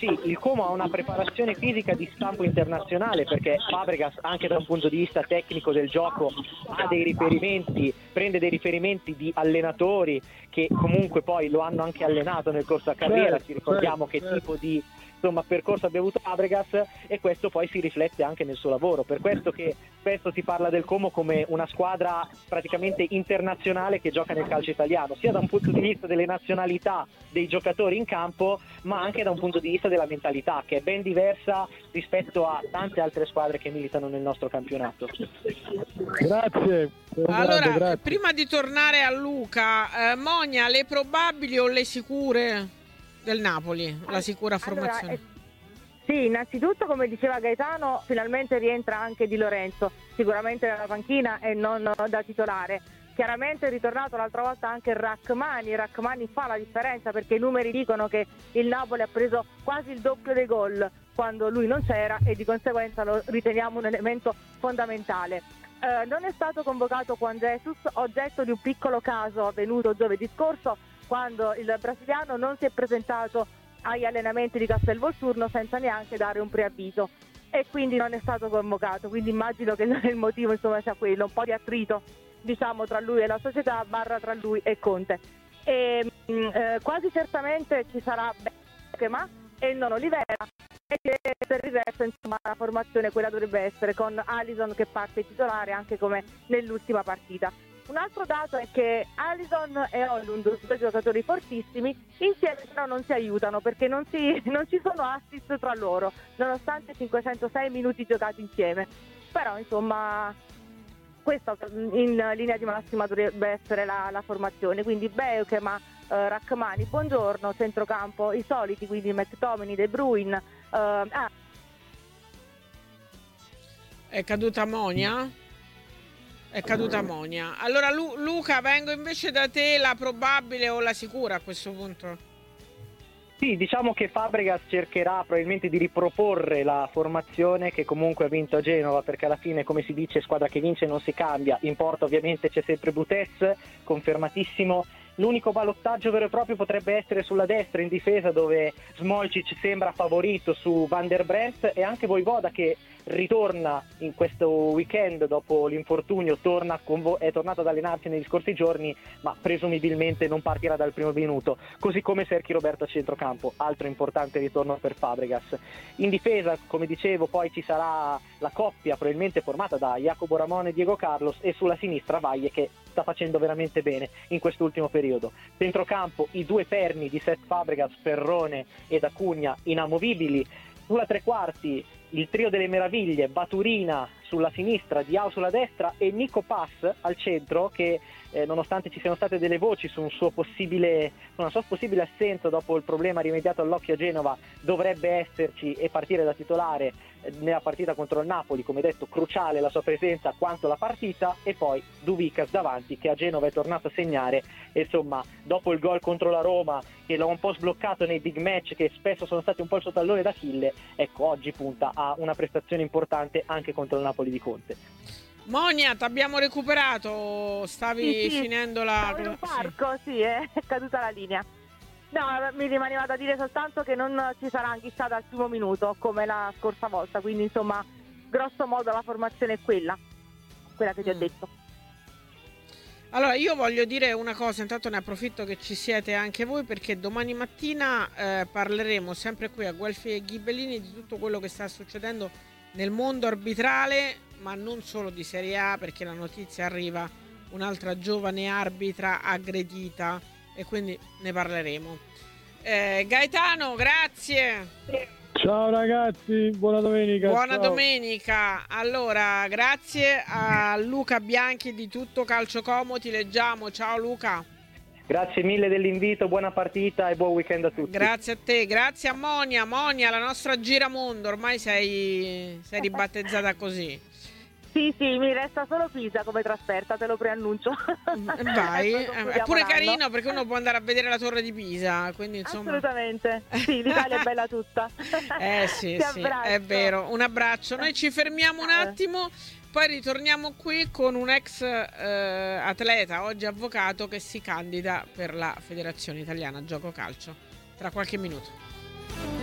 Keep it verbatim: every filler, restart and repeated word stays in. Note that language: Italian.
sì, il Como ha una preparazione fisica di stampo internazionale, perché Fabregas, anche da un punto di vista tecnico del gioco, ha dei riferimenti, prende dei riferimenti di allenatori che comunque poi lo hanno anche allenato nel corso della carriera. Ci ricordiamo che tipo di insomma percorso abbia avuto Fabregas, e questo poi si riflette anche nel suo lavoro. Per questo che spesso si parla del Como come una squadra praticamente internazionale che gioca nel calcio italiano, sia da un punto di vista delle nazionalità dei giocatori in campo, ma anche da un punto di vista della mentalità, che è ben diversa rispetto a tante altre squadre che militano nel nostro campionato. Grazie. Allora, grande, grazie. prima di tornare a Luca, eh, Monia, le probabili o le sicure del Napoli, la sicura formazione? Allora, eh, sì, innanzitutto, come diceva Gaetano, finalmente rientra anche Di Lorenzo, sicuramente dalla panchina e non da titolare. Chiaramente è ritornato l'altra volta anche Rachmani. Rachmani fa la differenza, perché i numeri dicono che il Napoli ha preso quasi il doppio dei gol quando lui non c'era, e di conseguenza lo riteniamo un elemento fondamentale. Eh, non è stato convocato Juan Jesus, oggetto di un piccolo caso avvenuto giovedì scorso, quando il brasiliano non si è presentato agli allenamenti di Castelvolturno senza neanche dare un preavviso, e quindi non è stato convocato. Quindi immagino che il motivo, insomma, sia quello, un po' di attrito, diciamo, tra lui e la società, barra tra lui e Conte. E eh, quasi certamente ci sarà Benzema e non Olivera, e per il resto, insomma, la formazione quella dovrebbe essere, con Alisson che parte titolare anche come nell'ultima partita. Un altro dato è che Alisson e Højlund, due giocatori fortissimi, insieme però non si aiutano, perché non, si, non ci sono assist tra loro, nonostante cinquecentosei minuti giocati insieme. Però, insomma, questa in linea di massima dovrebbe essere la, la formazione. Quindi Beukema, eh, Rachmani, Buongiorno, centrocampo i soliti, quindi McTominay, De Bruyne. Eh, ah. È caduta Monia? È caduta Monia. Allora Lu- Luca, vengo invece da te, la probabile o la sicura a questo punto? Sì, diciamo che Fabregas cercherà probabilmente di riproporre la formazione che comunque ha vinto a Genova, perché alla fine, come si dice, squadra che vince non si cambia. In porta ovviamente c'è sempre Butes, confermatissimo. L'unico ballottaggio vero e proprio potrebbe essere sulla destra in difesa, dove Smolcic sembra favorito su Van der Bremt, e anche Vojvoda, che ritorna in questo weekend dopo l'infortunio, torna con vo- è tornato ad allenarsi negli scorsi giorni, ma presumibilmente non partirà dal primo minuto, così come Sergio Roberto a centrocampo, altro importante ritorno per Fabregas. In difesa, come dicevo, poi ci sarà la coppia probabilmente formata da Jacopo Ramon e Diego Carlos, e sulla sinistra Valle, che sta facendo veramente bene in quest'ultimo periodo. Centrocampo i due perni di Cesc Fabregas, Perrone ed Acugna, inamovibili. Sulla tre quarti il trio delle meraviglie, Baturina sulla sinistra, Diao sulla destra e Nico Pass al centro, che eh, nonostante ci siano state delle voci su un suo possibile, una sua possibile assenza dopo il problema rimediato all'occhio a Genova, dovrebbe esserci e partire da titolare eh, nella partita contro il Napoli. Come detto, cruciale la sua presenza quanto la partita. E poi Duvikas davanti, che a Genova è tornato a segnare, e insomma dopo il gol contro la Roma, che l'ha un po' sbloccato nei big match che spesso sono stati un po' il suo tallone d'Achille, ecco, oggi punta a una prestazione importante anche contro il Napoli di Conte. Monia, ti abbiamo recuperato, stavi sì, sì, finendo la... stavo in un parco, sì, è caduta la linea. No, mi rimaneva da dire soltanto che non ci sarà anch'essa dal primo minuto come la scorsa volta, quindi insomma grosso modo la formazione è quella, quella che ti ho detto. Allora io voglio dire una cosa, intanto ne approfitto che ci siete anche voi, perché domani mattina eh, parleremo sempre qui a Guelfi e Ghibellini di tutto quello che sta succedendo nel mondo arbitrale, ma non solo di Serie A, perché la notizia arriva, un'altra giovane arbitra aggredita, e quindi ne parleremo. eh, Gaetano, grazie. Ciao ragazzi, buona domenica. Buona ciao. domenica. Allora, grazie a Luca Bianchi di Tutto Calcio Como, ti leggiamo. Ciao Luca. Grazie mille dell'invito, buona partita e buon weekend a tutti. Grazie a te, grazie a Monia. Monia, la nostra giramondo, ormai sei, sei ribattezzata così. Sì, sì, mi resta solo Pisa come trasferta, te lo preannuncio. Vai, è pure l'anno. carino, perché uno può andare a vedere la torre di Pisa, quindi insomma... Assolutamente, sì, l'Italia è bella tutta. Eh sì, Ti sì, abbraccio. è vero. Un abbraccio. Noi ci fermiamo un attimo, poi ritorniamo qui con un ex eh, atleta, oggi avvocato, che si candida per la Federazione Italiana Gioco Calcio tra qualche minuto.